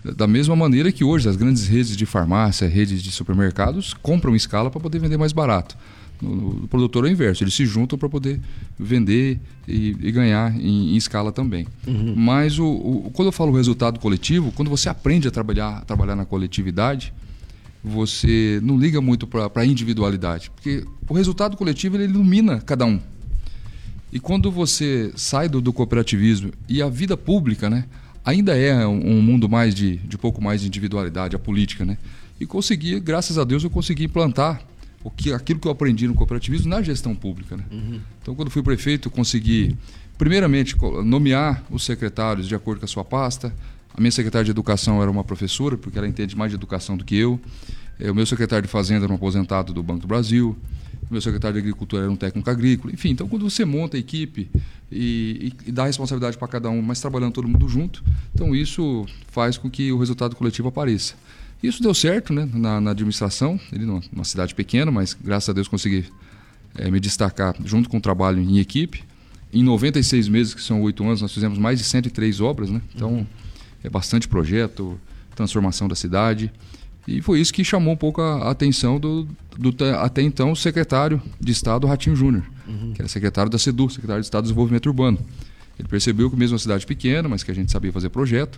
Da mesma maneira que hoje as grandes redes de farmácia, redes de supermercados compram escala para poder vender mais barato. O produtor é o inverso, eles se juntam para poder vender e ganhar em escala também. Mas quando eu falo resultado coletivo, quando você aprende a trabalhar na coletividade, você não liga muito para a individualidade, porque o resultado coletivo ele ilumina cada um. E quando você sai do cooperativismo e a vida pública, né, ainda é um mundo mais de pouco mais de individualidade, a política, né? E graças a Deus, eu consegui implantar aquilo que eu aprendi no cooperativismo na gestão pública, né? Então, quando fui prefeito, eu consegui, primeiramente, nomear os secretários de acordo com a sua pasta. A minha secretária de Educação era uma professora, porque ela entende mais de educação do que eu. O meu secretário de Fazenda era um aposentado do Banco do Brasil. O meu secretário de Agricultura era um técnico agrícola. Enfim, então, quando você monta a equipe e dá responsabilidade para cada um, mas trabalhando todo mundo junto, então isso faz com que o resultado coletivo apareça. Isso deu certo, né, na administração, numa cidade pequena, mas graças a Deus consegui me destacar junto com o trabalho em equipe. Em 96 meses, que são 8 anos, nós fizemos mais de 103 obras, né? Então é bastante projeto, transformação da cidade. E foi isso que chamou um pouco a atenção do até então secretário de Estado, Ratinho Júnior, que era secretário da SEDU, secretário de Estado de Desenvolvimento Urbano. Ele percebeu que mesmo uma cidade pequena, mas que a gente sabia fazer projeto,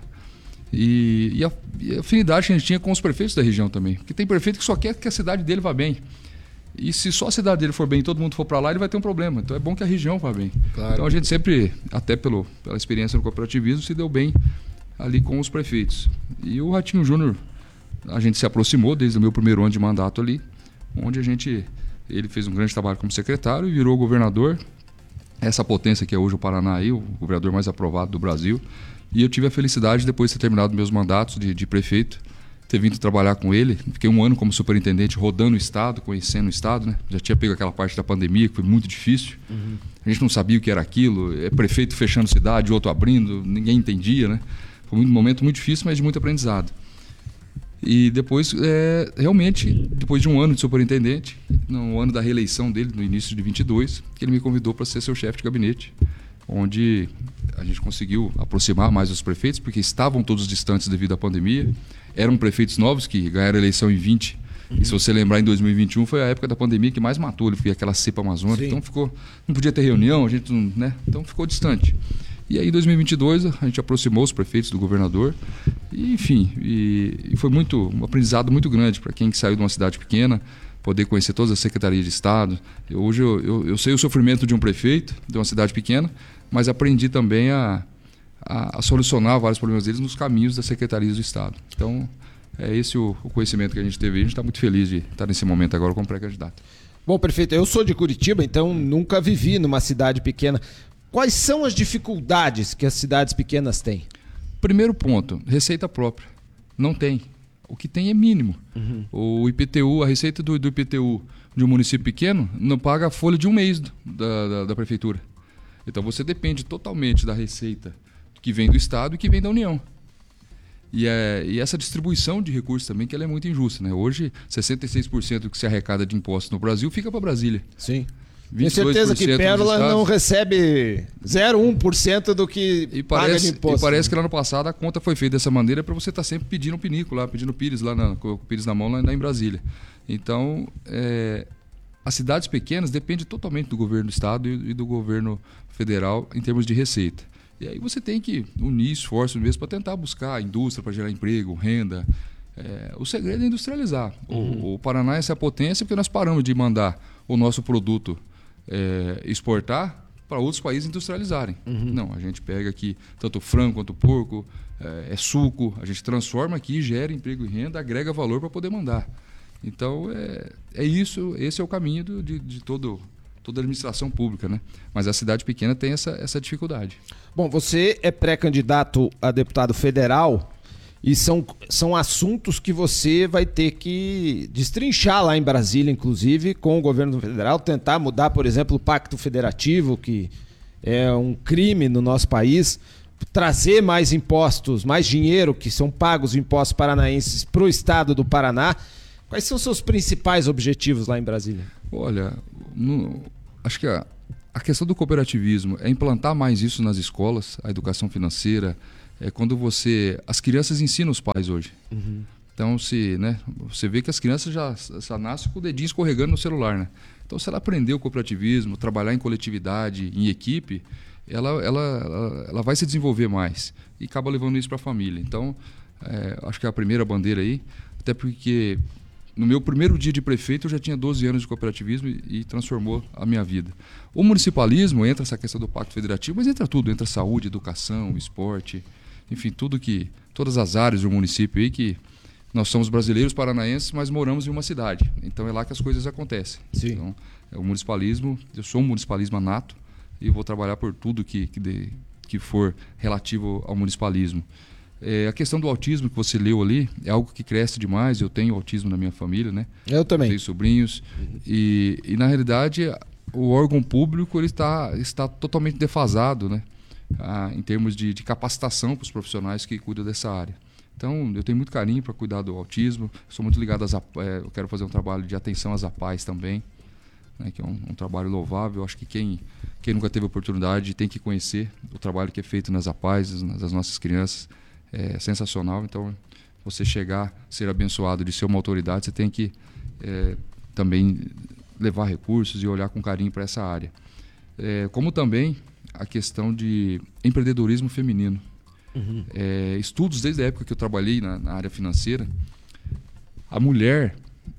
e a afinidade que a gente tinha com os prefeitos da região também. Porque tem prefeito que só quer que a cidade dele vá bem. E se só a cidade dele for bem e todo mundo for para lá, ele vai ter um problema. Então é bom que a região vá bem. Claro. Então a gente sempre, até pela experiência no cooperativismo, se deu bem ali com os prefeitos. E o Ratinho Júnior, a gente se aproximou desde o meu primeiro ano de mandato ali, onde ele fez um grande trabalho como secretário e virou governador. Essa potência que é hoje o Paraná, aí, o governador mais aprovado do Brasil. E eu tive a felicidade, depois de ter terminado meus mandatos de prefeito, ter vindo trabalhar com ele. Fiquei 1 ano como superintendente, rodando o Estado, conhecendo o Estado, né? Já tinha pego aquela parte da pandemia, que foi muito difícil. A gente não sabia o que era aquilo. Prefeito fechando cidade, outro abrindo, ninguém entendia, né? Foi um momento muito difícil, mas de muito aprendizado. E depois, realmente, depois de 1 ano de superintendente, no ano da reeleição dele, no início de 22, que ele me convidou para ser seu chefe de gabinete, onde a gente conseguiu aproximar mais os prefeitos, porque estavam todos distantes devido à pandemia. Eram prefeitos novos que ganharam a eleição em 20. E se você lembrar, em 2021 foi a época da pandemia que mais matou. Ele foi aquela cepa amazônica. Sim. Então não podia ter reunião, a gente né? Então ficou distante. E aí em 2022 a gente aproximou os prefeitos do governador. E, enfim, e foi um aprendizado muito grande para quem saiu de uma cidade pequena, poder conhecer todas as secretarias de Estado. Hoje eu sei o sofrimento de um prefeito de uma cidade pequena, mas aprendi também a solucionar vários problemas deles nos caminhos das secretarias do Estado. Então, é esse o conhecimento que a gente teve. A gente está muito feliz de estar nesse momento agora como pré-candidato. Bom, prefeito, eu sou de Curitiba, então nunca vivi numa cidade pequena. Quais são as dificuldades que as cidades pequenas têm? Primeiro ponto, receita própria. Não tem. O que tem é mínimo. O IPTU, a receita do IPTU de um município pequeno não paga a folha de um mês da prefeitura. Então você depende totalmente da receita que vem do Estado e que vem da União. E essa distribuição de recursos também, que ela é muito injusta, né? Hoje, 66% do que se arrecada de impostos no Brasil fica para Brasília. Sim. Tenho certeza que Pérola não recebe 0,1% do que paga de imposto. E parece que lá no passado a conta foi feita dessa maneira para você estar sempre pedindo o pinico lá, pedindo o Pires lá, com o Pires na mão lá em Brasília. Então, as cidades pequenas dependem totalmente do governo do Estado e do governo federal em termos de receita. E aí você tem que unir esforços mesmo para tentar buscar a indústria, para gerar emprego, renda. O segredo é industrializar. O Paraná é essa potência porque nós paramos de mandar o nosso produto exportar para outros países industrializarem. Não, a gente pega aqui tanto o frango quanto o porco, suco, a gente transforma aqui, gera emprego e renda, agrega valor para poder mandar. Então, isso, esse é o caminho de toda a administração pública, né? Mas a cidade pequena tem essa dificuldade. Bom, você é pré-candidato a deputado federal e são assuntos que você vai ter que destrinchar lá em Brasília, inclusive, com o governo federal, tentar mudar, por exemplo, o Pacto Federativo, que é um crime no nosso país, trazer mais impostos, mais dinheiro que são pagos impostos paranaenses para o estado do Paraná. Quais são os seus principais objetivos lá em Brasília? Olha, acho que a questão do cooperativismo é implantar mais isso nas escolas, a educação financeira, é quando as crianças ensinam os pais hoje. Então, você vê que as crianças já nascem com o dedinho escorregando no celular, né? Então, se ela aprender o cooperativismo, trabalhar em coletividade, em equipe, ela vai se desenvolver mais e acaba levando isso para a família. Então, acho que é a primeira bandeira aí, até porque no meu primeiro dia de prefeito eu já tinha 12 anos de cooperativismo e transformou a minha vida. O municipalismo, entra essa questão do Pacto Federativo, mas entra tudo, entra saúde, educação, esporte, enfim, todas as áreas do município aí que nós somos brasileiros paranaenses, mas moramos em uma cidade. Então é lá que as coisas acontecem. Sim. Então, o municipalismo, eu sou um municipalismo nato e vou trabalhar por tudo que for relativo ao municipalismo. A questão do autismo que você leu ali é algo que cresce demais. Eu tenho autismo na minha família, né? Eu também. Tenho sobrinhos. E na realidade, o órgão público ele está totalmente defasado, né? Em termos de capacitação para os profissionais que cuidam dessa área. Então, eu tenho muito carinho para cuidar do autismo. Sou muito ligado eu quero fazer um trabalho de atenção às APAES também, né, que é um trabalho louvável. Acho que quem nunca teve oportunidade tem que conhecer o trabalho que é feito nas APAES, das nossas crianças. É sensacional. Então, você chegar, ser abençoado de ser uma autoridade, você tem que também levar recursos e olhar com carinho para essa área. Como também a questão de empreendedorismo feminino. Estudos desde a época que eu trabalhei na área financeira, a mulher,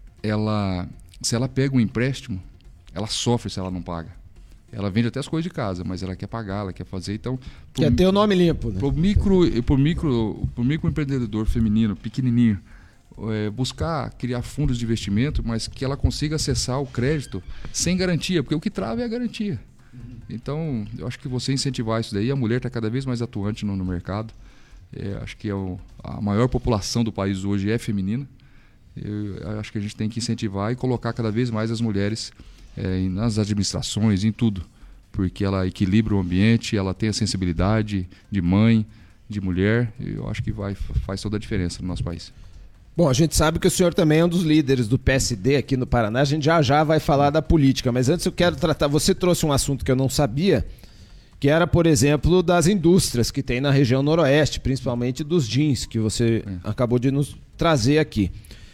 se ela pega um empréstimo, ela sofre se ela não paga. Ela vende até as coisas de casa, mas ela quer pagar, ela quer fazer. Então, quer ter o nome limpo, né? Por microempreendedor feminino, pequenininho, buscar criar fundos de investimento, mas que ela consiga acessar o crédito sem garantia, porque o que trava é a garantia. Então, eu acho que você incentivar isso daí, a mulher está cada vez mais atuante no mercado. Acho que a maior população do país hoje é feminina. Eu acho que a gente tem que incentivar e colocar cada vez mais as mulheres nas administrações, em tudo. Porque ela equilibra o ambiente, ela tem a sensibilidade de mãe, de mulher. Eu acho que faz toda a diferença no nosso país. Bom, a gente sabe que o senhor também é um dos líderes do PSD aqui no Paraná. A gente já vai falar da política, mas antes eu quero tratar... Você trouxe um assunto que eu não sabia, que era, por exemplo, das indústrias que tem na região noroeste, principalmente dos jeans, que você acabou de nos trazer aqui.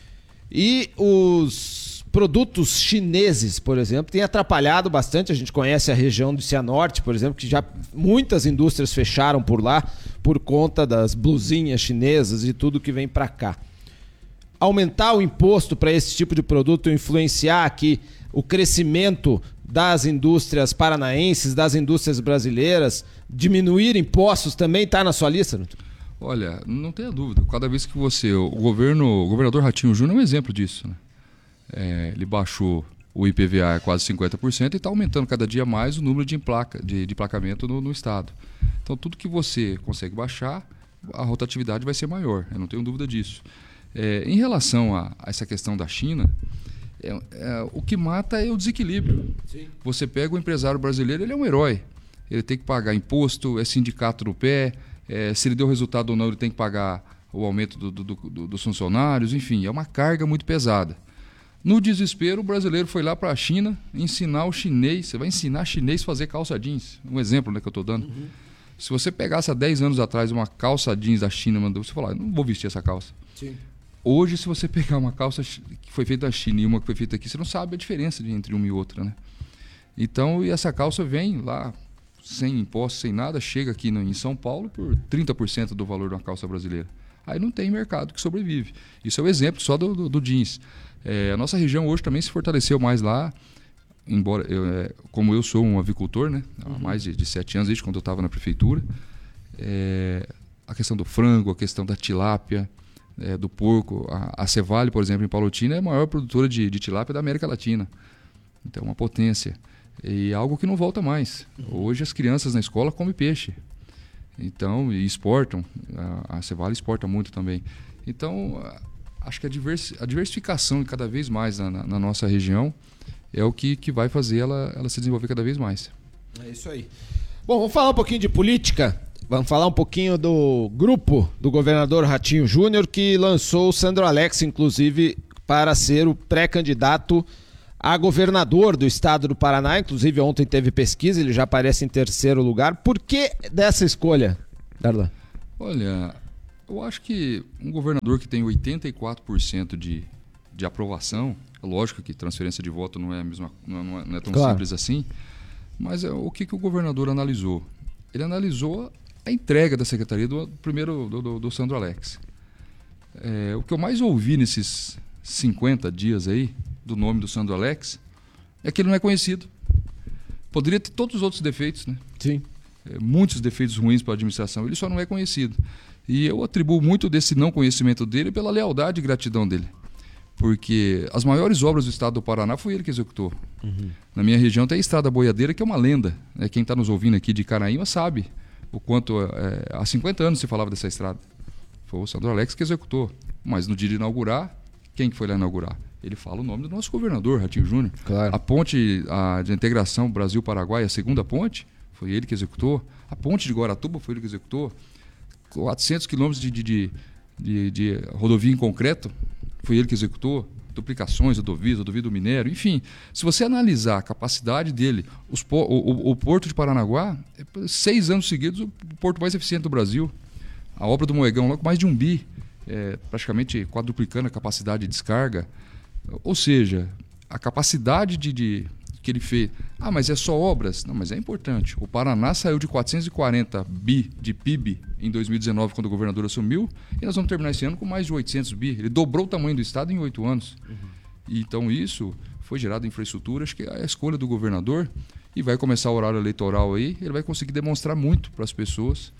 E os produtos chineses, por exemplo, têm atrapalhado bastante. A gente conhece a região do Cianorte, por exemplo, que já muitas indústrias fecharam por lá por conta das blusinhas chinesas e tudo que vem para cá. Aumentar o imposto para esse tipo de produto, influenciar aqui o crescimento das indústrias paranaenses, das indústrias brasileiras, diminuir impostos também está na sua lista? Olha, não tenha dúvida. Cada vez que o governador Ratinho Júnior é um exemplo disso, né? Ele baixou o IPVA a quase 50% e está aumentando cada dia mais o número de emplacamento no estado. Então, tudo que você consegue baixar, a rotatividade vai ser maior, eu não tenho dúvida disso. Em relação a essa questão da China, o que mata é o desequilíbrio. Sim. Você pega o empresário brasileiro, ele é um herói. Ele tem que pagar imposto, é sindicato no pé, se ele deu resultado ou não, ele tem que pagar o aumento dos funcionários, enfim, é uma carga muito pesada. No desespero, o brasileiro foi lá para a China ensinar o chinês. Você vai ensinar chinês a fazer calça jeans. Um exemplo, né, que eu estou dando. Se você pegasse há 10 anos atrás uma calça jeans da China, você falar, não vou vestir essa calça. Sim. Hoje, se você pegar uma calça que foi feita na China e uma que foi feita aqui, você não sabe a diferença entre uma e outra, né? Então, e essa calça vem lá, sem imposto, sem nada, chega aqui em São Paulo por 30% do valor de uma calça brasileira. Aí não tem mercado que sobrevive. Isso é o exemplo só do jeans. A nossa região hoje também se fortaleceu mais lá, embora como eu sou um avicultor, né? Há mais de 7 anos, desde quando eu estava na prefeitura. A questão do frango, a questão da tilápia, do porco. A Cevale, por exemplo, em Palotina, é a maior produtora de tilápia da América Latina. Então, uma potência. E algo que não volta mais. Hoje as crianças na escola comem peixe. Então, e exportam. A Cevale exporta muito também. Então, acho que a diversificação cada vez mais na nossa região é o que vai fazer ela se desenvolver cada vez mais. É isso aí. Bom, vamos falar um pouquinho de política. Vamos falar um pouquinho do grupo do governador Ratinho Júnior, que lançou o Sandro Alex, inclusive, para ser o pré-candidato a governador do estado do Paraná. Inclusive, ontem teve pesquisa, ele já aparece em terceiro lugar. Por que dessa escolha, Darlan? Olha, eu acho que um governador que tem 84% de aprovação, é lógico que transferência de voto não é, não é tão simples assim, mas o que o governador analisou? Ele analisou a entrega da secretaria do Sandro Alex. O que eu mais ouvi nesses 50 dias aí do nome do Sandro Alex é que ele não é conhecido. Poderia ter todos os outros defeitos, né? Sim. Muitos defeitos ruins para a administração, ele só não é conhecido. E eu atribuo muito desse não conhecimento dele pela lealdade e gratidão dele. Porque as maiores obras do estado do Paraná foi ele que executou. Uhum. Na minha região tem a Estrada Boiadeira, que é uma lenda. Quem está nos ouvindo aqui de Caraínba sabe o quanto... há 50 anos se falava dessa estrada. Foi o Sandro Alex que executou. Mas no dia de inaugurar, quem que foi lá inaugurar? Ele fala o nome do nosso governador, Ratinho Júnior. Claro. A ponte de integração Brasil-Paraguai, a segunda ponte, foi ele que executou. A ponte de Guaratuba foi ele que executou. 400 quilômetros de rodovia em concreto, foi ele que executou. Duplicações, rodovia do minério, enfim. Se você analisar a capacidade dele, o Porto de Paranaguá, 6 anos seguidos, o porto mais eficiente do Brasil. A obra do Moegão, logo mais de 1 bi, praticamente quadruplicando a capacidade de descarga. Ou seja, a capacidade que ele fez. Ah, mas é só obras? Não, mas é importante. O Paraná saiu de 440 bi de PIB em 2019, quando o governador assumiu, e nós vamos terminar esse ano com mais de 800 bi. Ele dobrou o tamanho do estado em 8 anos. Uhum. E então isso foi gerado em infraestrutura, acho que é a escolha do governador, e vai começar o horário eleitoral aí, ele vai conseguir demonstrar muito para as pessoas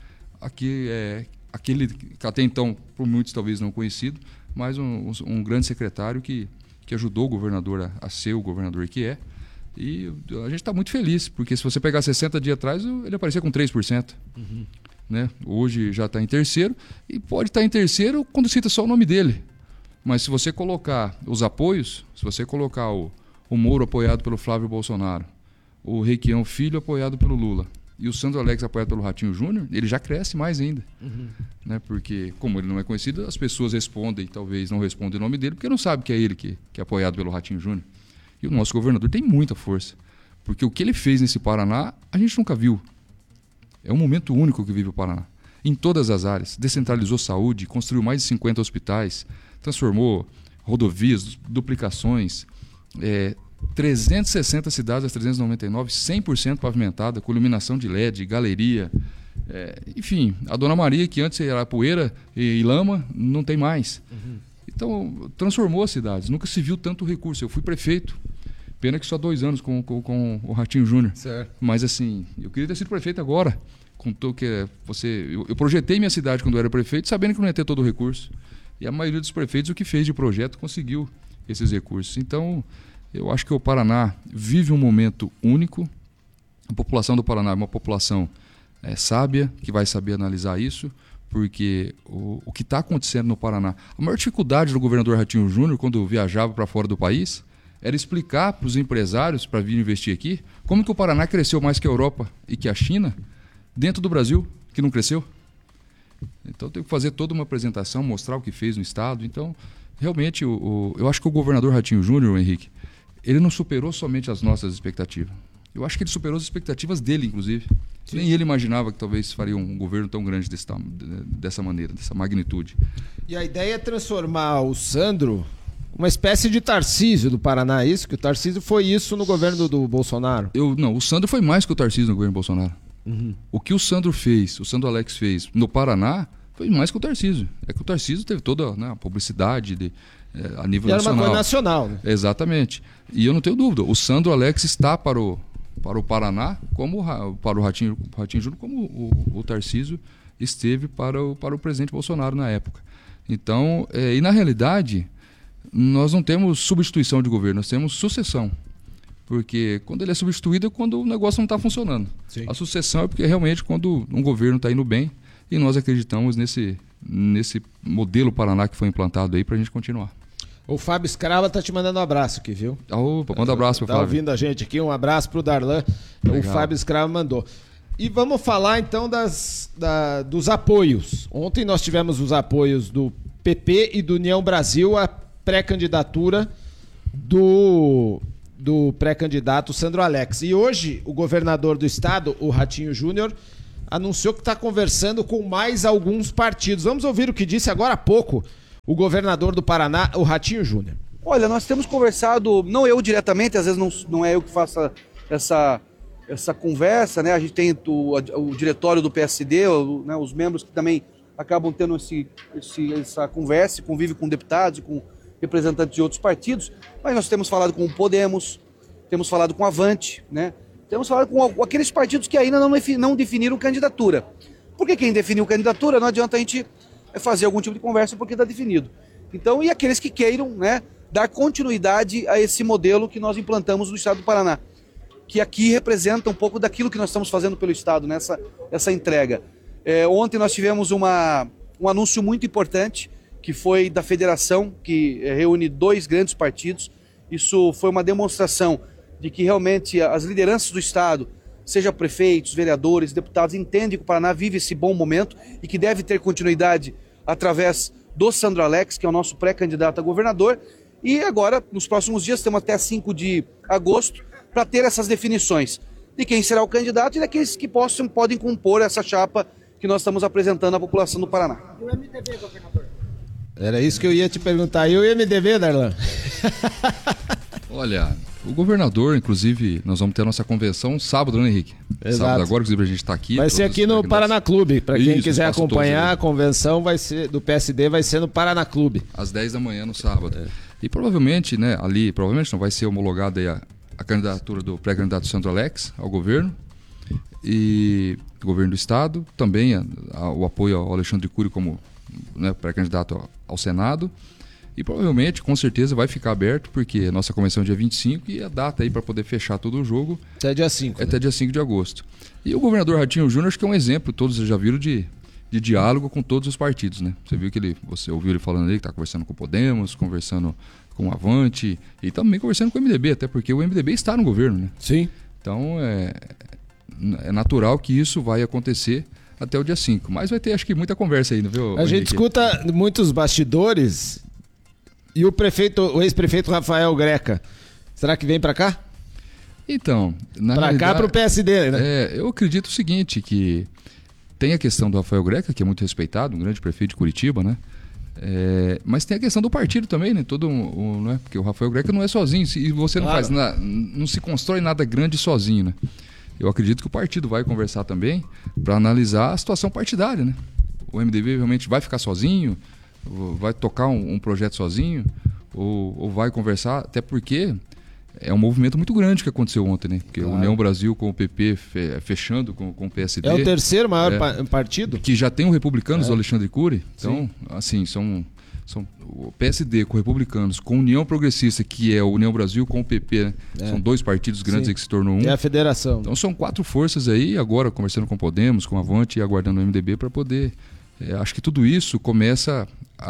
aquele que até então, por muitos talvez não conhecido, mas um grande secretário que ajudou o governador a ser o governador que é. E a gente está muito feliz, porque se você pegar 60 dias atrás, ele aparecia com 3%. Uhum. Né? Hoje já está em terceiro, e pode estar em terceiro quando cita só o nome dele. Mas se você colocar os apoios, se você colocar o Moro apoiado pelo Flávio Bolsonaro, o Requião Filho apoiado pelo Lula, e o Sandro Alex apoiado pelo Ratinho Júnior, ele já cresce mais ainda. Uhum. Né? Porque, como ele não é conhecido, as pessoas respondem, talvez não respondem o nome dele, porque não sabe que é ele que é apoiado pelo Ratinho Júnior. E o nosso governador tem muita força. Porque o que ele fez nesse Paraná, a gente nunca viu. É um momento único que vive o Paraná. Em todas as áreas. Descentralizou saúde, construiu mais de 50 hospitais, transformou rodovias, duplicações, 360 cidades das 399, 100% pavimentada, com iluminação de LED, galeria. Enfim, a Dona Maria, que antes era poeira e lama, não tem mais. Uhum. Então, transformou as cidades. Nunca se viu tanto recurso. Eu fui prefeito. Pena que só 2 anos com o Ratinho Júnior. Certo. Mas, assim, eu queria ter sido prefeito agora. Eu projetei minha cidade quando eu era prefeito, sabendo que não ia ter todo o recurso. E a maioria dos prefeitos, o que fez de projeto, conseguiu esses recursos. Então, eu acho que o Paraná vive um momento único. A população do Paraná é uma população sábia, que vai saber analisar isso. Porque o que está acontecendo no Paraná... A maior dificuldade do governador Ratinho Júnior, quando viajava para fora do país, era explicar para os empresários, para vir investir aqui, como que o Paraná cresceu mais que a Europa e que a China, dentro do Brasil, que não cresceu. Então, tem que fazer toda uma apresentação, mostrar o que fez no estado. Então, realmente, eu acho que o governador Ratinho Júnior, Henrique, ele não superou somente as nossas expectativas. Eu acho que ele superou as expectativas dele, inclusive. Sim. Nem ele imaginava que talvez faria um governo tão grande dessa maneira, dessa magnitude. E a ideia é transformar o Sandro uma espécie de Tarcísio do Paraná, é isso? Que o Tarcísio foi isso no governo do Bolsonaro? Não, o Sandro foi mais que o Tarcísio no governo Bolsonaro. Uhum. O que o Sandro Alex fez no Paraná, foi mais que o Tarcísio. É que o Tarcísio teve toda a publicidade a nível nacional. Era uma coisa nacional. Né? Exatamente. E eu não tenho dúvida, o Sandro Alex está para o Paraná, para o Ratinho Júnior, como o Tarcísio esteve para o presidente Bolsonaro na época. Então, e na realidade, nós não temos substituição de governo, nós temos sucessão. Porque quando ele é substituído é quando o negócio não está funcionando. Sim. A sucessão é porque realmente quando um governo está indo bem, e nós acreditamos nesse modelo Paraná que foi implantado aí para a gente continuar. O Fábio Scrava tá te mandando um abraço aqui, viu? Opa, manda um abraço pro Fábio. Tá ouvindo a gente aqui, um abraço pro Darlan. Legal. O Fábio Scrava mandou. E vamos falar então dos apoios. Ontem nós tivemos os apoios do PP e do União Brasil à pré-candidatura do pré-candidato Sandro Alex. E hoje o governador do estado, o Ratinho Júnior, anunciou que está conversando com mais alguns partidos. Vamos ouvir o que disse agora há pouco o governador do Paraná, o Ratinho Júnior. Olha, nós temos conversado, não eu diretamente, às vezes não é eu que faço essa conversa, né? A gente tem o diretório do PSD, né? Os membros que também acabam tendo essa conversa, convive com deputados, com representantes de outros partidos, mas nós temos falado com o Podemos, temos falado com a Avante, né? Temos falado com aqueles partidos que ainda não definiram candidatura. Porque quem definiu candidatura, não adianta a gente fazer algum tipo de conversa porque está definido. Então, e aqueles que queiram, né, dar continuidade a esse modelo que nós implantamos no estado do Paraná, que aqui representa um pouco daquilo que nós estamos fazendo pelo estado, nessa entrega. Ontem nós tivemos um anúncio muito importante, que foi da federação, que reúne 2 grandes partidos. Isso foi uma demonstração de que realmente as lideranças do estado, seja prefeitos, vereadores, deputados, entendem que o Paraná vive esse bom momento e que deve ter continuidade através do Sandro Alex, que é o nosso pré-candidato a governador. E agora, nos próximos dias, temos até 5 de agosto, para ter essas definições de quem será o candidato e daqueles que podem compor essa chapa que nós estamos apresentando à população do Paraná. E o MDB, governador? Era isso que eu ia te perguntar. E o MDB, Darlan? Olha, o governador, inclusive, nós vamos ter a nossa convenção sábado, né, Henrique? Exato. Sábado agora, inclusive, a gente está aqui. Vai ser aqui no Paraná Clube. Para quem quiser acompanhar, a convenção vai ser do PSD vai ser no Paraná Clube. Às 10 da manhã no sábado. E provavelmente, né, ali, provavelmente não vai ser homologada aí a candidatura do pré-candidato Sandro Alex ao governo e o governo do estado, também o apoio ao Alexandre Cury como, né, pré-candidato ao Senado. E provavelmente, com certeza, vai ficar aberto, porque a nossa convenção é dia 25 e a data aí para poder fechar todo o jogo até dia 5. É até dia 5 de agosto. E o governador Ratinho Júnior, acho que é um exemplo, todos já viram, de diálogo com todos os partidos, né? Você ouviu ele falando ali que está conversando com o Podemos, conversando com o Avante e também conversando com o MDB, até porque o MDB está no governo, né? Sim. Então é natural que isso vai acontecer até o dia 5. Mas vai ter, acho que, muita conversa ainda, viu, A gente escuta muitos bastidores. E o ex-prefeito Rafael Greca, será que vem para cá? Então, para cá, para o PSD, né? Eu acredito o seguinte, que tem a questão do Rafael Greca, que é muito respeitado, um grande prefeito de Curitiba, né? Mas tem a questão do partido também, né? Né? Porque o Rafael Greca não é sozinho, e você não se constrói nada grande sozinho, né? Eu acredito que o partido vai conversar também para analisar a situação partidária, né? O MDB realmente vai ficar sozinho, vai tocar um projeto sozinho, ou vai conversar, até porque é um movimento muito grande que aconteceu ontem, né? Porque a União Brasil com o PP fechando com o PSD. É o terceiro maior partido? Que já tem o Republicanos do Alexandre Cury. Então, assim, são o PSD com Republicanos, com União Progressista, que é a União Brasil com o PP, né? São 2 partidos grandes aí que se tornou um. É a federação. Então são 4 forças aí, agora conversando com o Podemos, com o Avante e aguardando o MDB para poder... acho que tudo isso começa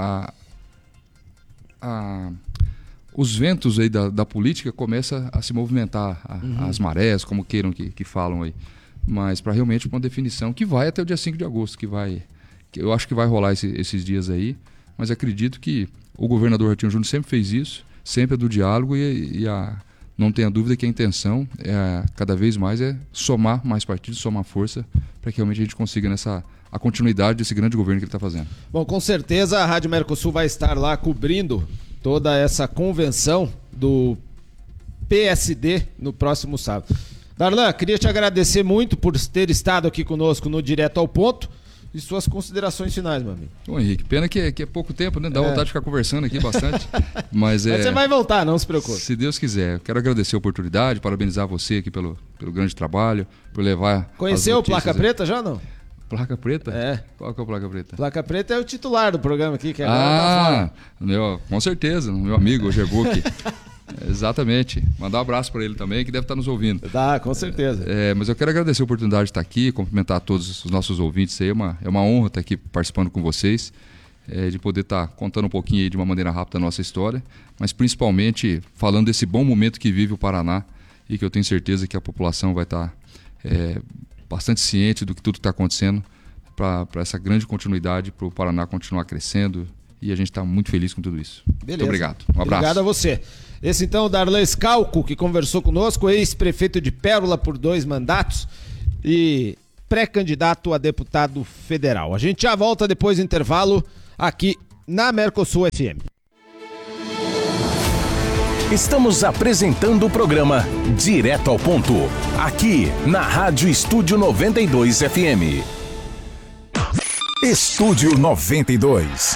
os ventos aí da política começam a se movimentar, as marés, como queiram que falam aí. Mas para realmente uma definição que vai até o dia 5 de agosto, que eu acho que vai rolar esses dias aí, mas acredito que o governador Ratinho Júnior sempre fez isso, sempre é do diálogo não tenha dúvida que a intenção cada vez mais é somar mais partidos, somar força, para que realmente a gente consiga a continuidade desse grande governo que ele está fazendo. Bom, com certeza a Rádio Mercosul vai estar lá cobrindo toda essa convenção do PSD no próximo sábado. Darlan, queria te agradecer muito por ter estado aqui conosco no Direto ao Ponto e suas considerações finais, meu amigo. Bom, Henrique, pena que é pouco tempo, né? Dá vontade de ficar conversando aqui bastante. Mas você vai voltar, não se preocupe. Se Deus quiser. Quero agradecer a oportunidade, parabenizar você aqui pelo grande trabalho, por levar... Conheceu o Placa Preta já, não? Placa Preta? Qual que é o Placa Preta? Placa Preta é o titular do programa aqui, que com certeza, meu amigo, o Gerbuck. Exatamente. Mandar um abraço para ele também, que deve estar nos ouvindo. Com certeza. Mas eu quero agradecer a oportunidade de estar aqui, cumprimentar todos os nossos ouvintes aí. É uma honra estar aqui participando com vocês, de poder estar contando um pouquinho aí de uma maneira rápida a nossa história, mas principalmente falando desse bom momento que vive o Paraná e que eu tenho certeza que a população vai estar bastante ciente do que tudo está acontecendo para essa grande continuidade, para o Paraná continuar crescendo, e a gente está muito feliz com tudo isso. Beleza. Muito obrigado. Um abraço. Obrigado a você. Esse então é o Darlan Scalco, que conversou conosco, ex-prefeito de Pérola por 2 mandatos, e pré-candidato a deputado federal. A gente já volta depois do intervalo aqui na Mercosul FM. Estamos apresentando o programa Direto ao Ponto, aqui na Rádio Estúdio 92 FM. Estúdio 92.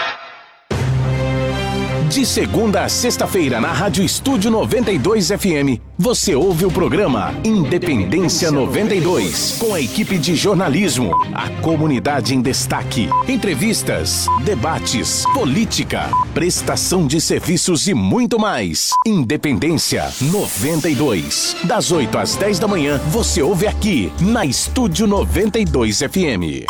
De segunda a sexta-feira, na Rádio Estúdio 92 FM, você ouve o programa Independência 92, com a equipe de jornalismo, a comunidade em destaque, entrevistas, debates, política, prestação de serviços e muito mais. Independência 92. Das 8 às 10 da manhã, você ouve aqui, na Estúdio 92 FM.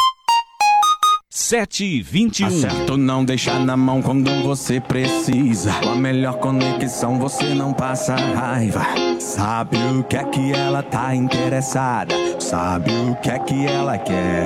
7h21. Acerto não deixar na mão quando você precisa. Com a melhor conexão você não passa raiva. Sabe o que é que ela tá interessada? Sabe o que é que ela quer?